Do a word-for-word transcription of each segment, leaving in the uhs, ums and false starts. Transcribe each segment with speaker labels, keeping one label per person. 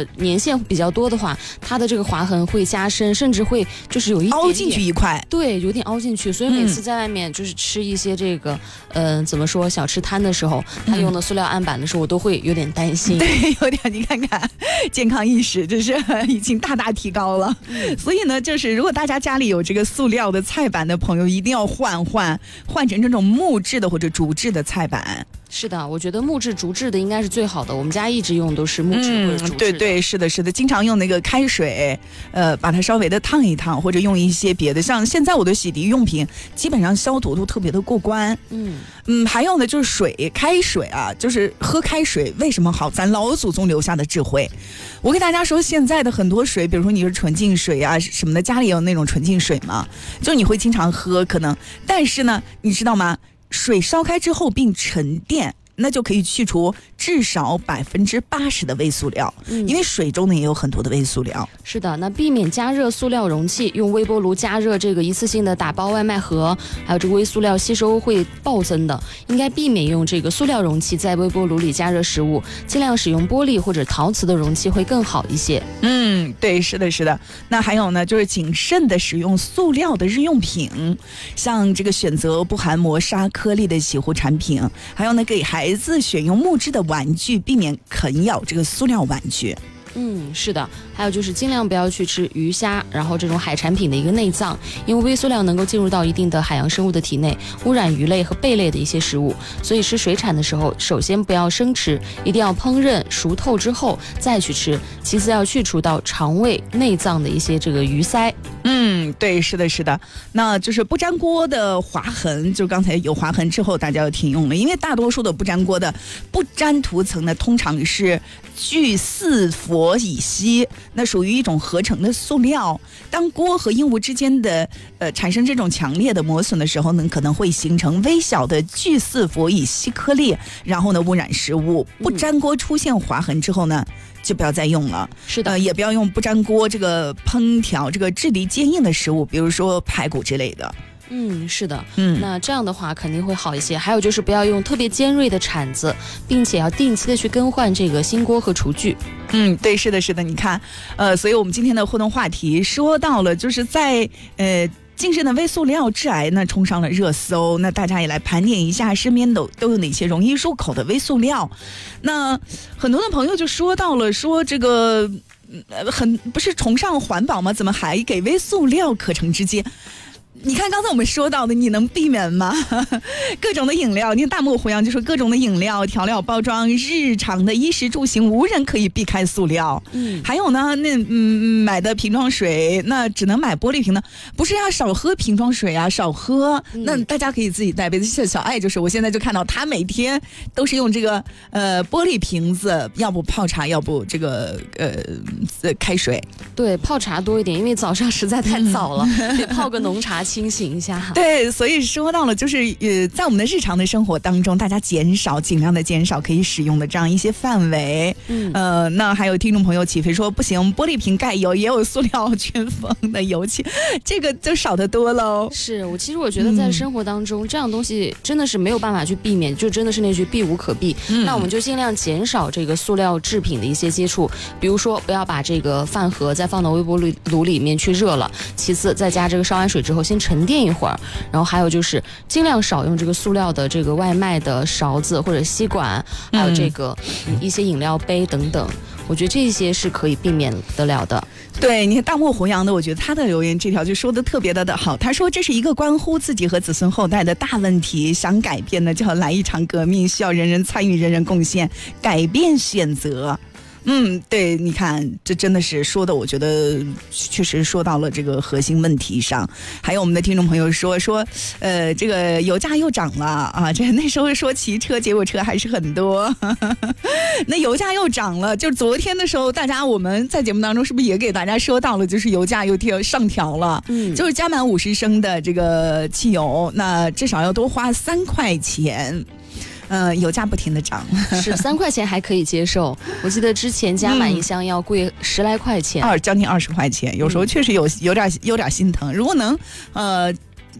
Speaker 1: 个年限比较多的话，它的这个划痕会加深，甚至会就是有一点点
Speaker 2: 凹进去一块，
Speaker 1: 对，有点凹进去。所以每次在外面就是吃一些这个，嗯、呃，怎么说小吃摊的时候，他用的塑料案板的时候，我都会有点担心。
Speaker 2: 对，有点，你看看，健康意识就是已经大大提高了。嗯、所以呢，就是如果大家家里有这个塑料的菜板的朋友，一定要换换换成这种木质的或者竹制的菜板。
Speaker 1: 是的，我觉得木质竹制的应该是最好的。我们家一直用都是木质或者竹制的、嗯、
Speaker 2: 对对，是的，是的，经常用那个开水，呃，把它稍微的烫一烫，或者用一些别的，像现在我的洗涤用品基本上消毒都特别的过关。嗯嗯，还有呢，就是水，开水啊，就是喝开水为什么好？咱老祖宗留下的智慧。我跟大家说，现在的很多水，比如说你是纯净水啊什么的，家里有那种纯净水吗？就你会经常喝，可能，但是呢，你知道吗？水烧开之后并沉淀，那就可以去除至少百分之八十的微塑料、嗯，因为水中呢也有很多的微塑料。
Speaker 1: 是的，那避免加热塑料容器，用微波炉加热这个一次性的打包外卖盒，还有这个微塑料吸收会暴增的，应该避免用这个塑料容器在微波炉里加热食物，尽量使用玻璃或者陶瓷的容器会更好一些。
Speaker 2: 嗯，对，是的，是的。那还有呢，就是谨慎的使用塑料的日用品，像这个选择不含磨砂颗粒的洗护产品，还有呢，给孩子选用木质的玩具，避免啃咬这个塑料玩具。
Speaker 1: 嗯，是的，还有就是尽量不要去吃鱼虾，然后这种海产品的一个内脏，因为微塑料能够进入到一定的海洋生物的体内，污染鱼类和贝类的一些食物。所以吃水产的时候，首先不要生吃，一定要烹饪熟透之后再去吃。其次要去除到肠胃内脏的一些这个鱼鳃。
Speaker 2: 嗯，对，是的，是的。那就是不粘锅的划痕，就刚才有划痕之后，大家要停用了，因为大多数的不粘锅的不粘涂层呢，通常是聚四氟乙烯，那属于一种合成的塑料。当锅和硬物之间的呃产生这种强烈的磨损的时候呢，可能会形成微小的聚四氟乙烯颗粒，然后呢污染食物。不粘锅出现划痕之后呢，就不要再用了。
Speaker 1: 是的，
Speaker 2: 呃，也不要用不粘锅这个烹调这个质地坚硬的食物，比如说排骨之类的。
Speaker 1: 嗯，是的，嗯，那这样的话肯定会好一些。还有就是不要用特别尖锐的铲子，并且要定期的去更换这个新锅和厨具。
Speaker 2: 嗯，对，是的，是的，你看，呃，所以我们今天的互动话题说到了，就是在呃。近日呢，微塑料致癌呢冲上了热搜，那大家也来盘点一下身边都都有哪些容易入口的微塑料。那很多的朋友就说到了，说这个呃很不是崇尚环保吗？怎么还给微塑料可乘之机？你看刚才我们说到的，你能避免吗？各种的饮料，你看大漠胡杨就说各种的饮料、调料包装、日常的衣食住行，无人可以避开塑料。嗯，还有呢，那嗯买的瓶装水，那只能买玻璃瓶的，不是要少喝瓶装水啊，少喝。嗯、那大家可以自己带杯子。像小爱就是，我现在就看到他每天都是用这个呃玻璃瓶子，要不泡茶，要不这个呃开水。
Speaker 1: 对，泡茶多一点，因为早上实在太早了，嗯、得泡个浓茶清醒一下。
Speaker 2: 对，所以说到了就是呃，在我们的日常的生活当中，大家减少尽量的减少可以使用的这样一些范围。嗯，呃，那还有听众朋友起飞说不行，玻璃瓶盖有也有塑料圈封的油漆，这个就少得多喽。
Speaker 1: 是我其实我觉得在生活当中、嗯、这样东西真的是没有办法去避免，就真的是那句避无可避。嗯、那我们就尽量减少这个塑料制品的一些接触，比如说不要把这个饭盒再放到微波炉里面去热了，其次再加这个烧完水之后先沉淀一会儿，然后还有就是尽量少用这个塑料的这个外卖的勺子或者吸管，还有这个、嗯、一些饮料杯等等，我觉得这些是可以避免得了的。
Speaker 2: 对，你看大漠胡杨的，我觉得他的留言这条就说的特别的的好。他说这是一个关乎自己和子孙后代的大问题，想改变呢就要来一场革命，需要人人参与，人人贡献，改变选择。嗯，对，你看，这真的是说的，我觉得确实说到了这个核心问题上。还有我们的听众朋友说说，呃，这个油价又涨了啊！这那时候说骑车，结果车还是很多。那油价又涨了，就昨天的时候，大家我们在节目当中是不是也给大家说到了，就是油价又调上调了？嗯，就是加满五十升的这个汽油，那至少要多花三块钱。呃，油价不停的涨，
Speaker 1: 是三块钱还可以接受。我记得之前加满一箱要贵十来块钱，
Speaker 2: 二、嗯、将近二十块钱，有时候确实有有点有点心疼。如果能呃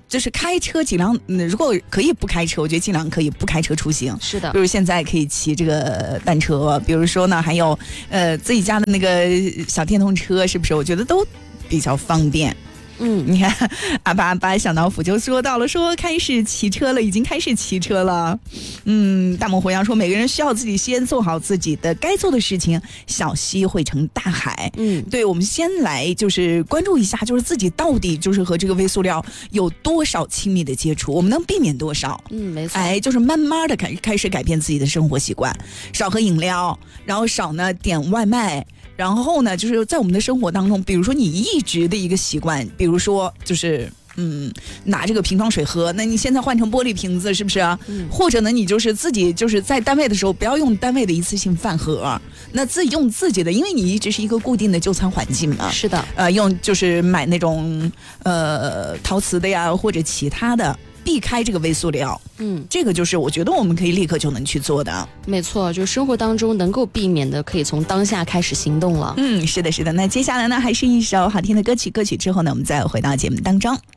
Speaker 2: 就是开车尽量、嗯，如果可以不开车，我觉得尽量可以不开车出行。
Speaker 1: 是的，
Speaker 2: 比如现在可以骑这个单车，比如说呢，还有呃自己家的那个小电动车，是不是？我觉得都比较方便。
Speaker 1: 嗯，
Speaker 2: 你看阿巴阿巴小老虎就说到了，说开始骑车了，已经开始骑车了。嗯，大猛回阳说，每个人需要自己先做好自己的该做的事情，小溪汇成大海。
Speaker 1: 嗯，
Speaker 2: 对，我们先来就是关注一下，就是自己到底就是和这个微塑料有多少亲密的接触，我们能避免多少？
Speaker 1: 嗯，没错。
Speaker 2: 哎，就是慢慢的开开始改变自己的生活习惯，少喝饮料，然后少呢点外卖。然后呢，就是在我们的生活当中，比如说你一直的一个习惯，比如说就是嗯拿这个瓶装水喝，那你现在换成玻璃瓶子，是不是啊？嗯、或者呢，你就是自己就是在单位的时候不要用单位的一次性饭盒，那自己用自己的，因为你一直是一个固定的就餐环境嘛。
Speaker 1: 是的，
Speaker 2: 呃，用就是买那种呃陶瓷的呀，或者其他的。避开这个微塑料，嗯，这个就是我觉得我们可以立刻就能去做的。
Speaker 1: 没错，就生活当中能够避免的，可以从当下开始行动了。
Speaker 2: 嗯，是的，是的。那接下来呢，还是一首好听的歌曲，歌曲之后呢，我们再回到节目当中。